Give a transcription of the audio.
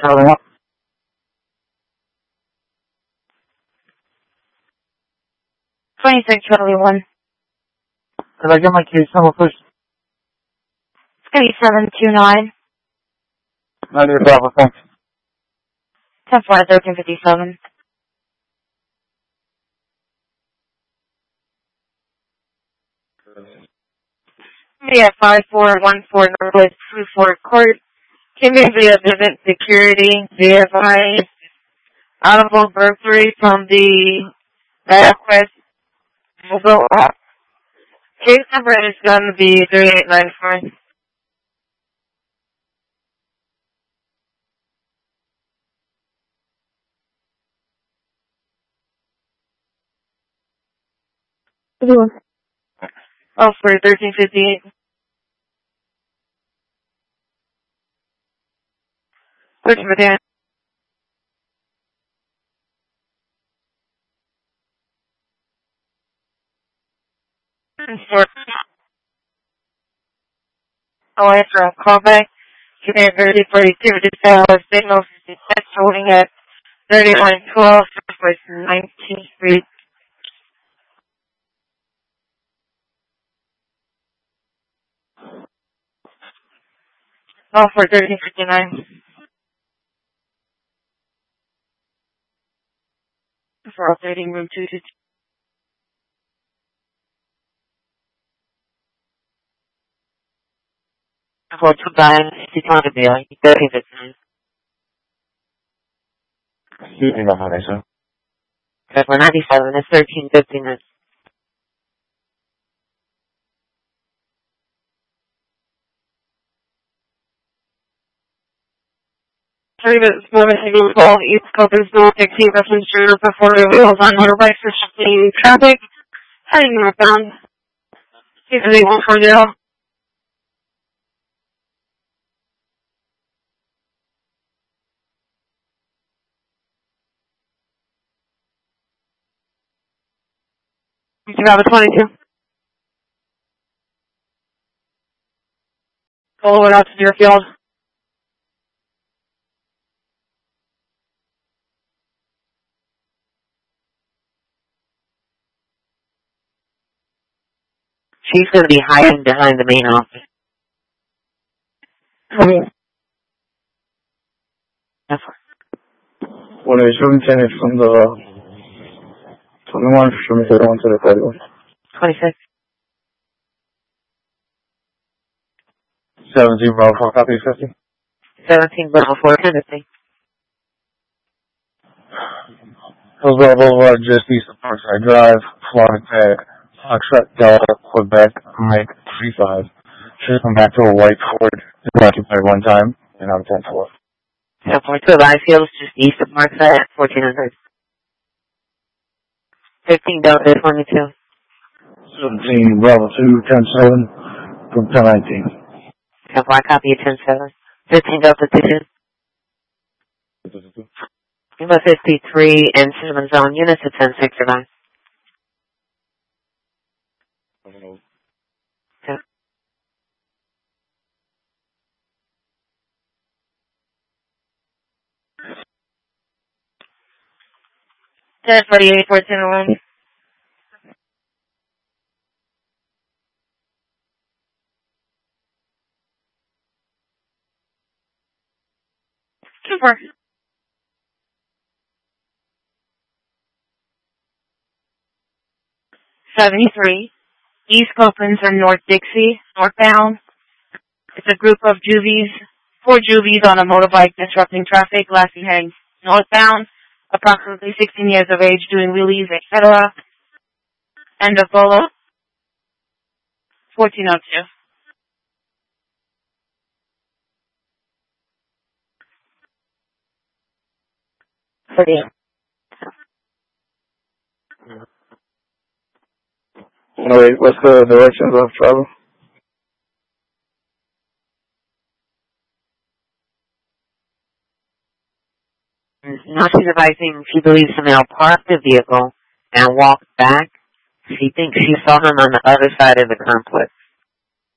Charlie up. Charlie 1. Could I get my case number, please? It's going to be 729. 98 Bravo, thanks. 10-4-1357. Yeah, 5414 Northwest Freeport Court. Can be via visit security, VFI, audible burglary from the West mobile app. Case number is going to be 3894. Oh, for 1358. Search for Dan. Oh, after a callback, you may have 3042 to tell us signals that's holding at 3112 Southwest 19th Street. Oh, for 1359. For operating room 222. For 2 times, 600 million, 1359. Excuse me, Mahoney, sir. For 97, it's 1359. Three minutes more single call, East Coast North, taxi reference to before wheels on motorbikes restricting traffic, heading northbound. Usually 140. You have a 22. Follow it out to Deerfield. She's going to be hiding behind the main office. Okay. That's What is superintendent from the 21 from the 31 to the 31? 26. 17 Bravo 4, copy 50. 17 Bravo 4, Tennessee. Hillsborough Boulevard, just east of Parkside Drive, Florida Tech, Foxtrot Delta, Quebec, Mike 35. Should come back to a white Ford. It's occupied one time, and I'm 10-4. 10.2 Livefield, just east of Parkside at 1400. 15 Delta 22. 17 Bravo 2, 10-7 from 10-19. 10-4, copy of 10-7. 15 Delta 2. Lima 53 and Cinnamon Zone units at 10-6 survive. Ten 48, 1401. Super. $73. East Copeland and North Dixie, northbound. It's a group of juvies, 4 juvies on a motorbike disrupting traffic, lasting heading northbound, approximately 16 years of age, doing wheelies, etc. End of Bolo. 1402. For the Wait, what's the directions of travel? Now she's advising she believes the male parked the vehicle and walked back. She thinks she saw him on the other side of the complex.